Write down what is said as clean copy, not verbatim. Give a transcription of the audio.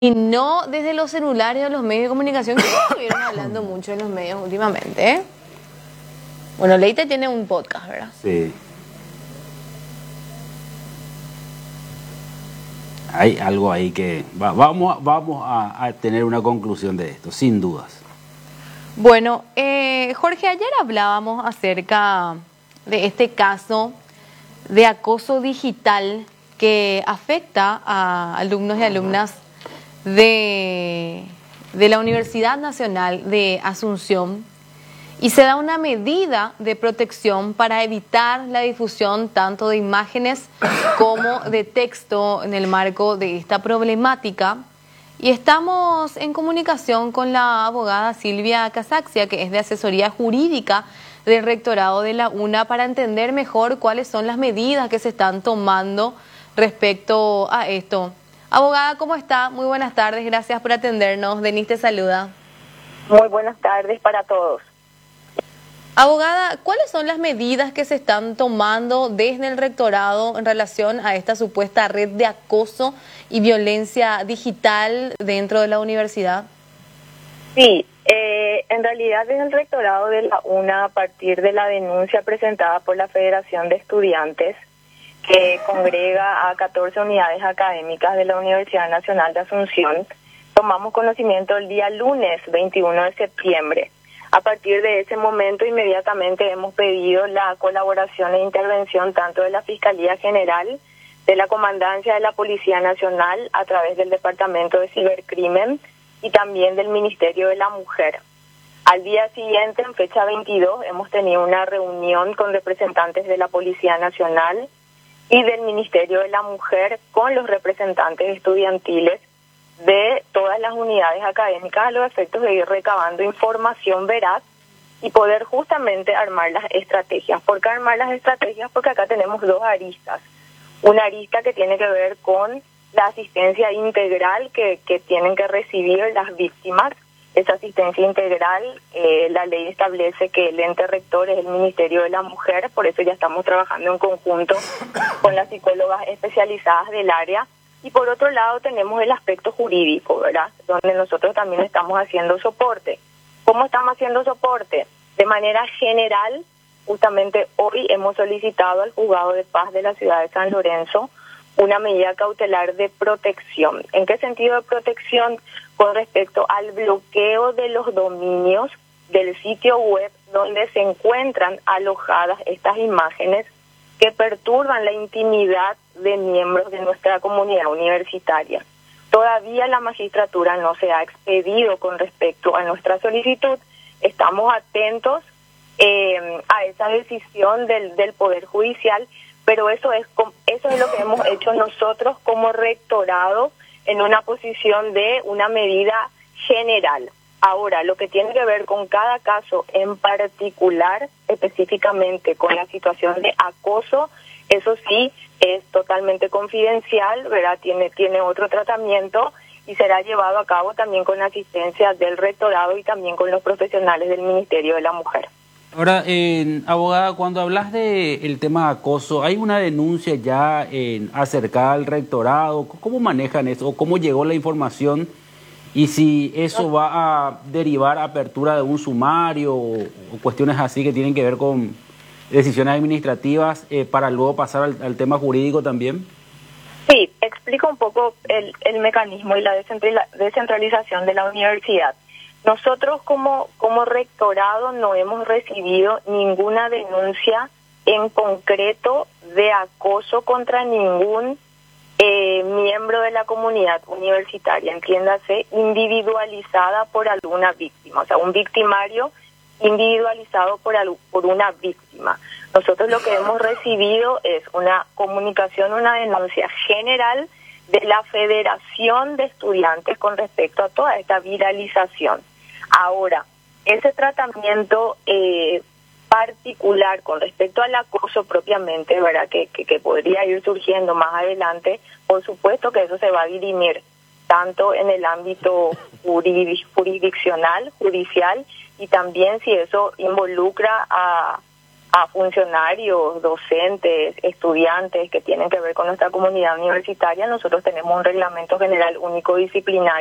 Y no desde los celulares o los medios de comunicación que estuvieron hablando mucho en los medios últimamente, ¿eh? Bueno, Leite tiene un podcast, ¿verdad? Sí. Hay algo ahí que... vamos a tener una conclusión de esto, sin dudas. Bueno, Jorge, ayer hablábamos acerca de este caso de acoso digital que afecta a alumnos y alumnas de la Universidad Nacional de Asunción, y se da una medida de protección para evitar la difusión tanto de imágenes como de texto en el marco de esta problemática. Y estamos en comunicación con la abogada Silvia Casaxia, que es de asesoría jurídica del rectorado de la UNA, para entender mejor cuáles son las medidas que se están tomando respecto a esto. Abogada, ¿cómo está? Muy buenas tardes, gracias por atendernos. Denise te saluda. Muy buenas tardes para todos. Abogada, ¿cuáles son las medidas que se están tomando desde el rectorado en relación a esta supuesta red de acoso y violencia digital dentro de la universidad? Sí, en realidad desde el rectorado de la UNA, a partir de la denuncia presentada por la Federación de Estudiantes, que congrega a 14 unidades académicas de la Universidad Nacional de Asunción, tomamos conocimiento el día lunes 21 de septiembre. A partir de ese momento, inmediatamente hemos pedido la colaboración e intervención tanto de la Fiscalía General, de la Comandancia de la Policía Nacional, a través del Departamento de Cibercrimen y también del Ministerio de la Mujer. Al día siguiente, en fecha 22, hemos tenido una reunión con representantes de la Policía Nacional y del Ministerio de la Mujer con los representantes estudiantiles de todas las unidades académicas a los efectos de ir recabando información veraz y poder justamente armar las estrategias. ¿Por qué armar las estrategias? Porque acá tenemos dos aristas. Una arista que tiene que ver con la asistencia integral que tienen que recibir las víctimas. Esa asistencia integral, la ley establece que el ente rector es el Ministerio de la Mujer, por eso ya estamos trabajando en conjunto con las psicólogas especializadas del área. Y por otro lado tenemos el aspecto jurídico, ¿verdad? Donde nosotros también estamos haciendo soporte. ¿Cómo estamos haciendo soporte? De manera general, justamente hoy hemos solicitado al Juzgado de Paz de la ciudad de San Lorenzo una medida cautelar de protección. ¿En qué sentido de protección? Con respecto al bloqueo de los dominios del sitio web donde se encuentran alojadas estas imágenes que perturban la intimidad de miembros de nuestra comunidad universitaria. Todavía la magistratura no se ha expedido con respecto a nuestra solicitud. Estamos atentos a esa decisión del Poder Judicial, pero eso es lo que hemos hecho nosotros como rectorado en una posición de una medida general. Ahora, lo que tiene que ver con cada caso en particular, específicamente con la situación de acoso, eso sí es totalmente confidencial, ¿verdad? Tiene otro tratamiento y será llevado a cabo también con la asistencia del rectorado y también con los profesionales del Ministerio de la Mujer. Ahora, abogada, cuando hablas del tema de acoso, ¿hay una denuncia ya acercada al rectorado? ¿Cómo manejan eso? ¿O cómo llegó la información? Y si eso va a derivar a apertura de un sumario o cuestiones así que tienen que ver con decisiones administrativas para luego pasar al tema jurídico también. Sí, explico un poco el mecanismo y la descentralización de la universidad. Nosotros como rectorado no hemos recibido ninguna denuncia en concreto de acoso contra ningún miembro de la comunidad universitaria, entiéndase, individualizada por alguna víctima, o sea, un victimario individualizado por una víctima. Nosotros lo que hemos recibido es una comunicación, una denuncia general de la Federación de Estudiantes con respecto a toda esta viralización. Ahora, ese tratamiento particular con respecto al acoso propiamente, ¿verdad? Que podría ir surgiendo más adelante, por supuesto que eso se va a dirimir tanto en el ámbito jurisdiccional, judicial, y también si eso involucra a a funcionarios, docentes, estudiantes que tienen que ver con nuestra comunidad universitaria, nosotros tenemos un reglamento general único disciplinario